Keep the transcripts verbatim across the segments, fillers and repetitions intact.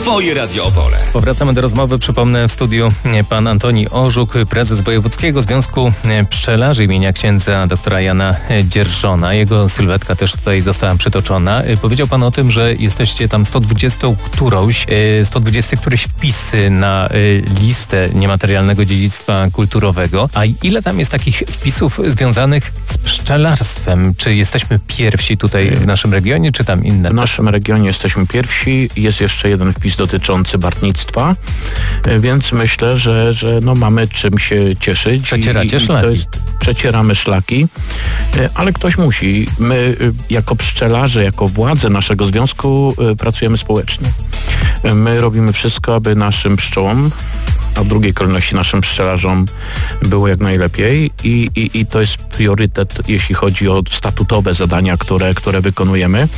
Twoje Radio Opole. Powracamy do rozmowy. Przypomnę, w studiu pan Antoni Orzuk, prezes Wojewódzkiego Związku Pszczelarzy imienia księdza doktora Jana Dzierżona. Jego sylwetka też tutaj została przytoczona. Powiedział pan o tym, że jesteście tam sto dwudziesty którąś, sto dwudziesty któryś wpis na listę niematerialnego dziedzictwa kulturowego. A ile tam jest takich wpisów związanych z pszczelarstwem? Czy jesteśmy pierwsi tutaj w naszym regionie, czy tam inne? W naszym regionie jesteśmy pierwsi. Jest jeszcze jeden wpis dotyczący bartnictwa, więc myślę, że, że no mamy czym się cieszyć. Przecieracie I, i szlaki. To jest, przecieramy szlaki, ale ktoś musi. My jako pszczelarze, jako władze naszego związku pracujemy społecznie. My robimy wszystko, aby naszym pszczołom, a w drugiej kolejności naszym pszczelarzom było jak najlepiej i, i, i to jest priorytet, jeśli chodzi o statutowe zadania, które, które wykonujemy.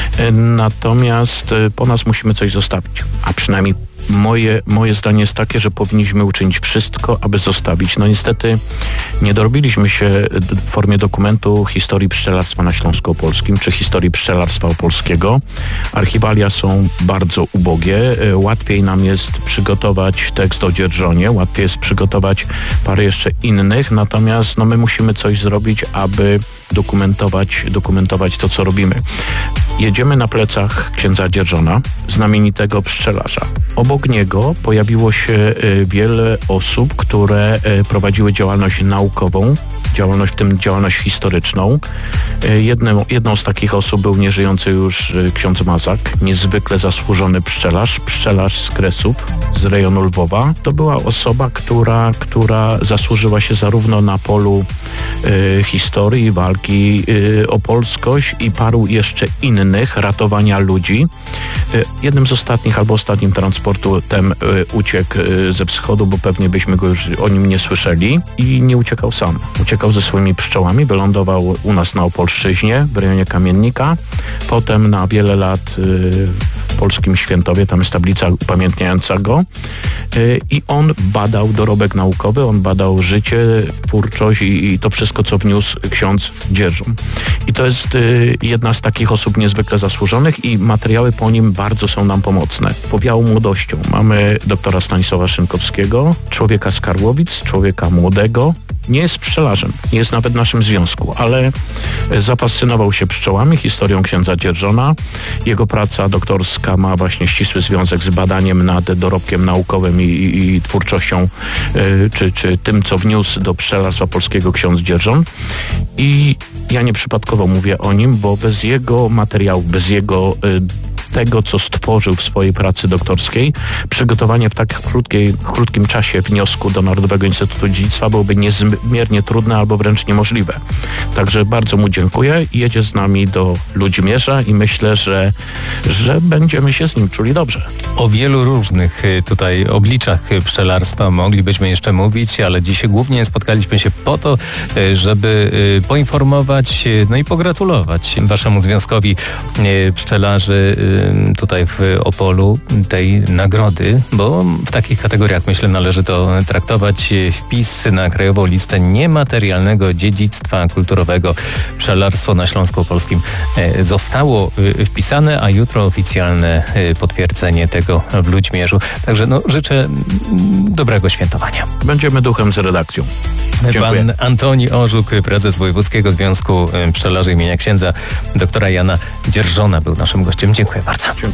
Natomiast po nas musimy coś zostawić, a przynajmniej Moje, moje zdanie jest takie, że powinniśmy uczynić wszystko, aby zostawić. No niestety nie dorobiliśmy się w formie dokumentu historii pszczelarstwa na Śląsku Opolskim, czy historii pszczelarstwa opolskiego. Archiwalia są bardzo ubogie. Łatwiej nam jest przygotować tekst o Dzierżonie, łatwiej jest przygotować parę jeszcze innych, natomiast no, my musimy coś zrobić, aby dokumentować, dokumentować to, co robimy. Jedziemy na plecach księdza Dzierżona, znamienitego pszczelarza. Obok niego pojawiło się wiele osób, które prowadziły działalność naukową, działalność, w tym działalność historyczną. Jedną, jedną z takich osób był nieżyjący już ksiądz Mazak, niezwykle zasłużony pszczelarz, pszczelarz z Kresów, z rejonu Lwowa. To była osoba, która, która zasłużyła się zarówno na polu y, historii, walki y, o polskość i paru jeszcze innych, ratowania ludzi. Y, jednym z ostatnich albo ostatnim transportem y, uciekł y, ze wschodu, bo pewnie byśmy go już o nim nie słyszeli i nie uciekał sam. Uciekał ze swoimi pszczołami, wylądował u nas na Opolszczyźnie, w rejonie Kamiennika. Potem na wiele lat y, w polskim Świętowie, tam jest tablica upamiętniająca go. Y, I on badał dorobek naukowy, on badał życie, twórczość i, i to wszystko, co wniósł ksiądz Dzierżon. I to jest y, jedna z takich osób niezwykle zasłużonych i materiały po nim bardzo są nam pomocne. Powiałą młodością mamy doktora Stanisława Szynkowskiego, człowieka z Karłowic, człowieka młodego. Nie jest pszczelarzem, nie jest nawet w naszym związku, ale zafascynował się pszczołami, historią księdza Dzierżona. Jego praca doktorska ma właśnie ścisły związek z badaniem nad dorobkiem naukowym i, i, i twórczością, y, czy, czy tym, co wniósł do pszczelarstwa polskiego ksiądz Dzierżon. I ja nieprzypadkowo mówię o nim, bo bez jego materiału, bez jego y, tego, co stworzył w swojej pracy doktorskiej, przygotowanie w tak krótkiej, krótkim czasie wniosku do Narodowego Instytutu Dziedzictwa byłoby niezmiernie trudne albo wręcz niemożliwe. Także bardzo mu dziękuję. Jedzie z nami do Ludzimierza i myślę, że, że będziemy się z nim czuli dobrze. O wielu różnych tutaj obliczach pszczelarstwa moglibyśmy jeszcze mówić, ale dzisiaj głównie spotkaliśmy się po to, żeby poinformować, no i pogratulować waszemu związkowi pszczelarzy tutaj w Opolu tej nagrody, bo w takich kategoriach, myślę, należy to traktować. Wpis na krajową listę niematerialnego dziedzictwa kulturowego pszczelarstwo na Śląsku Opolskim zostało wpisane, a jutro oficjalne potwierdzenie tego w Ludźmierzu. Także no, życzę dobrego świętowania. Będziemy duchem z redakcją. Dziękuję. Pan Antoni Orzuk, prezes Wojewódzkiego Związku Pszczelarzy imienia księdza doktora Jana Dzierżona był naszym gościem. Dziękuję bardzo.